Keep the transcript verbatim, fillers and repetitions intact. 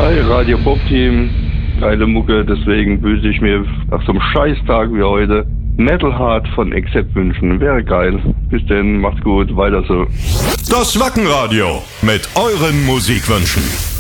Hi, Radio Pop Team. Geile Mucke, deswegen würde ich mir nach so einem Scheißtag wie heute Metal Heart von Accept wünschen. Wäre geil. Bis denn, macht's gut, weiter so. Das Wackenradio mit euren Musikwünschen.